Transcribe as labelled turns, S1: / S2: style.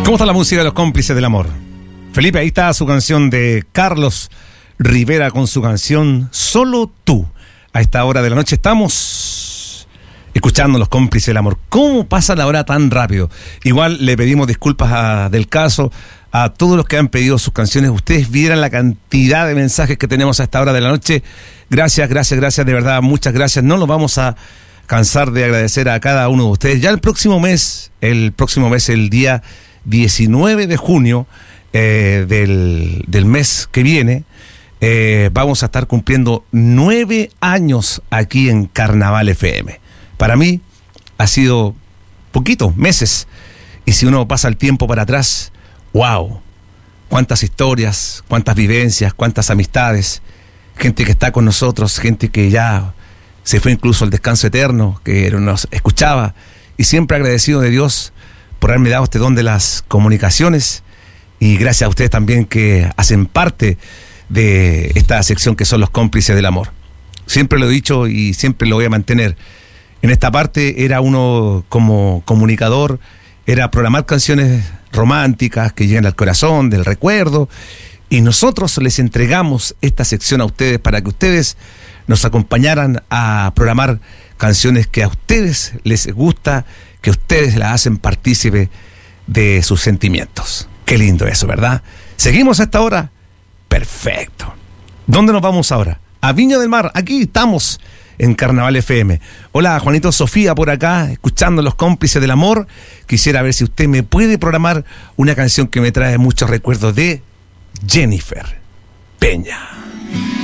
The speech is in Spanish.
S1: ¿Cómo está la música de los cómplices del amor? Felipe, ahí está su canción de Carlos Rivera con su canción Solo Tú. A esta hora de la noche estamos escuchando los cómplices del amor. ¿Cómo pasa la hora tan rápido? Igual le pedimos disculpas del caso a todos los que han pedido sus canciones. Ustedes vieran la cantidad de mensajes que tenemos a esta hora de la noche. Gracias, de verdad, muchas gracias. No nos vamos a cansar de agradecer a cada uno de ustedes. Ya el próximo mes, el día 19 de junio del mes que viene, vamos a estar cumpliendo 9 años aquí en Carnaval FM. Para mí ha sido poquito, meses, y si uno pasa el tiempo para atrás, wow, cuántas historias, cuántas vivencias, cuántas amistades, gente que está con nosotros, gente que ya se fue incluso al descanso eterno, que nos escuchaba, y siempre agradecido de Dios por haberme dado este don de las comunicaciones, y gracias a ustedes también que hacen parte de esta sección que son los cómplices del amor. Siempre lo he dicho y siempre lo voy a mantener. En esta parte era uno como comunicador, era programar canciones románticas que lleguen al corazón, del recuerdo, y nosotros les entregamos esta sección a ustedes para que ustedes nos acompañaran a programar canciones que a ustedes les gusta, que ustedes las hacen partícipe de sus sentimientos. Qué lindo eso, ¿verdad? ¿Seguimos a esta hora? Perfecto. ¿Dónde nos vamos ahora? A Viña del Mar. Aquí estamos en Carnaval FM. Hola, Juanito Sofía por acá, escuchando los cómplices del amor. Quisiera ver si usted me puede programar una canción que me trae muchos recuerdos de Jennifer Peña.